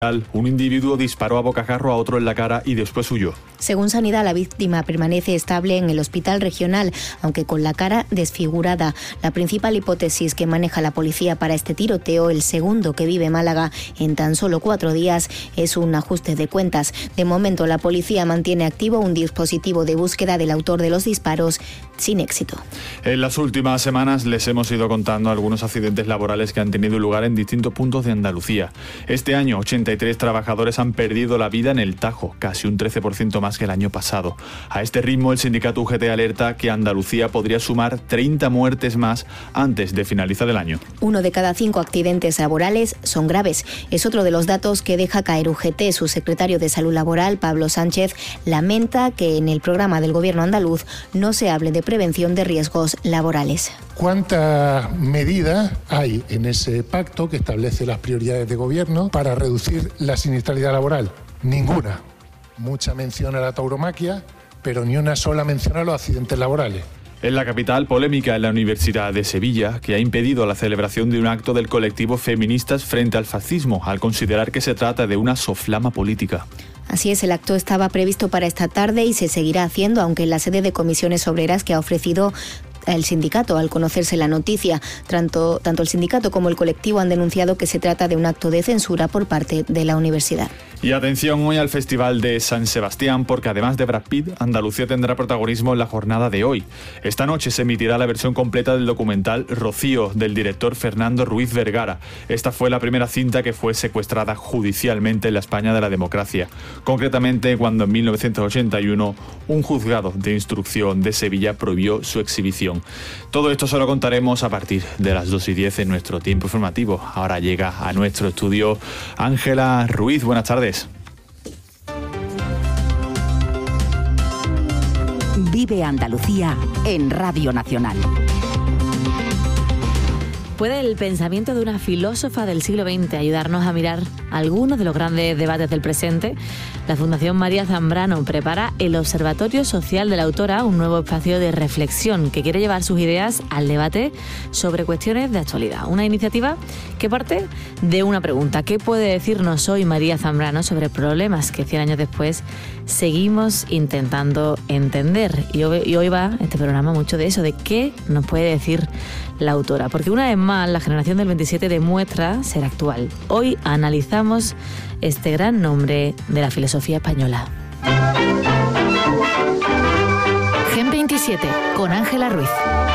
Un individuo disparó a bocajarro a otro en la cara y después huyó. Según Sanidad, la víctima permanece estable en el hospital regional, aunque con la cara desfigurada. La principal hipótesis que maneja la policía para este tiroteo, el segundo que vive Málaga en tan solo 4 días, es un ajuste de cuentas. De momento, la policía mantiene activo un dispositivo de búsqueda del autor de los disparos, sin éxito. En las últimas semanas les hemos ido contando algunos accidentes laborales que han tenido lugar en distintos puntos de Andalucía. Este año, 83 trabajadores han perdido la vida en el Tajo, casi un 13% más que el año pasado. A este ritmo, el sindicato UGT alerta que Andalucía podría sumar 30 muertes más antes de finalizar el año. 1 de cada 5 accidentes laborales son graves. Es otro de los datos que deja caer UGT. Su secretario de Salud Laboral, Pablo Sánchez, lamenta que en el programa del gobierno andaluz no se hable de prevención de riesgos laborales. ¿Cuántas medidas hay en ese pacto que establece las prioridades de gobierno para reducir la siniestralidad laboral? Ninguna. Mucha mención a la tauromaquia, pero ni una sola mención a los accidentes laborales. En la capital, polémica en la Universidad de Sevilla, que ha impedido la celebración de un acto del colectivo Feministas frente al fascismo, al considerar que se trata de una soflama política. Así es, el acto estaba previsto para esta tarde y se seguirá haciendo, aunque en la sede de Comisiones Obreras que ha ofrecido el sindicato al conocerse la noticia. Tanto el sindicato como el colectivo han denunciado que se trata de un acto de censura por parte de la universidad. Y atención hoy al Festival de San Sebastián, porque además de Brad Pitt, Andalucía tendrá protagonismo en la jornada de hoy. Esta noche se emitirá la versión completa del documental Rocío, del director Fernando Ruiz Vergara. Esta fue la primera cinta que fue secuestrada judicialmente en la España de la democracia. Concretamente, cuando en 1981 un juzgado de instrucción de Sevilla prohibió su exhibición. Todo esto se lo contaremos a partir de las 2:10 en nuestro tiempo informativo. Ahora llega a nuestro estudio Ángela Ruiz. Buenas tardes. Vive Andalucía en Radio Nacional. ¿Puede el pensamiento de una filósofa del siglo XX ayudarnos a mirar algunos de los grandes debates del presente? La Fundación María Zambrano prepara el Observatorio Social de la Autora, un nuevo espacio de reflexión que quiere llevar sus ideas al debate sobre cuestiones de actualidad. Una iniciativa que parte de una pregunta: ¿qué puede decirnos hoy María Zambrano sobre problemas que 100 años después seguimos intentando entender? Y hoy va este programa mucho de eso, de qué nos puede decir la autora, porque una vez más la generación del 27 demuestra ser actual. Hoy analizamos este gran nombre de la filosofía española. Gen 27 con Ángela Ruiz.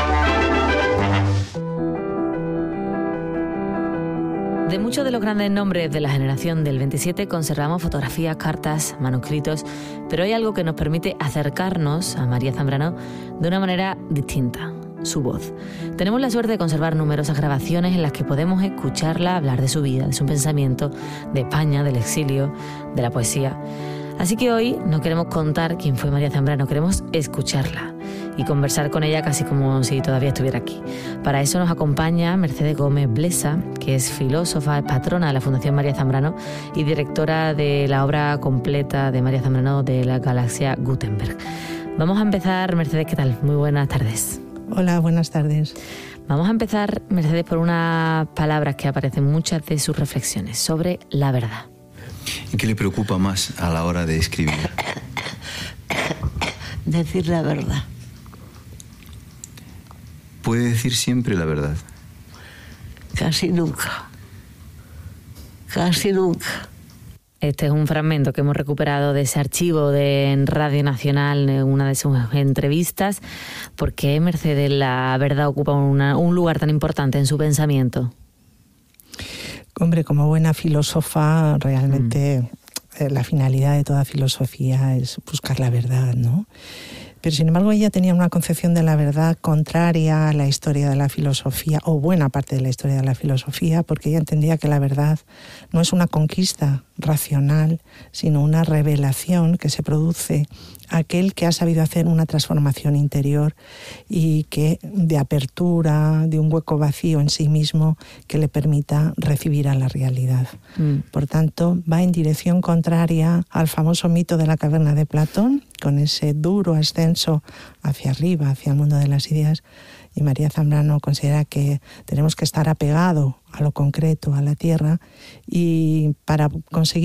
De muchos de los grandes nombres de la generación del 27 conservamos fotografías, cartas, manuscritos, pero hay algo que nos permite acercarnos a María Zambrano de una manera distinta: su voz. Tenemos la suerte de conservar numerosas grabaciones en las que podemos escucharla hablar de su vida, de su pensamiento, de España, del exilio, de la poesía. Así que hoy no queremos contar quién fue María Zambrano, queremos escucharla y conversar con ella casi como si todavía estuviera aquí. Para eso nos acompaña Mercedes Gómez Blesa, que es filósofa, es patrona de la Fundación María Zambrano y directora de la obra completa de María Zambrano de la Galaxia Gutenberg. Vamos a empezar, Mercedes, ¿qué tal? Muy buenas tardes. Hola, buenas tardes. Vamos a empezar, Mercedes, por unas palabras que aparecen en muchas de sus reflexiones sobre la verdad. ¿Y qué le preocupa más a la hora de escribir? Decir la verdad. ¿Puede decir siempre la verdad? Casi nunca. Casi nunca. Este es un fragmento que hemos recuperado de ese archivo de Radio Nacional, en una de sus entrevistas. ¿Por qué, Mercedes, la verdad ocupa un lugar tan importante en su pensamiento? Hombre, como buena filósofa, realmente la finalidad de toda filosofía es buscar la verdad, ¿no? Pero sin embargo ella tenía una concepción de la verdad contraria a la historia de la filosofía, o buena parte de la historia de la filosofía, porque ella entendía que la verdad no es una conquista racional, sino una revelación que se produce a aquel que ha sabido hacer una transformación interior y que de apertura, de un hueco vacío en sí mismo que le permita recibir a la realidad. Por tanto, va en dirección contraria al famoso mito de la caverna de Platón, con ese duro ascenso hacia arriba, hacia el mundo de las ideas. Y María Zambrano considera que tenemos que estar apegados a lo concreto, a la tierra, y para conseguir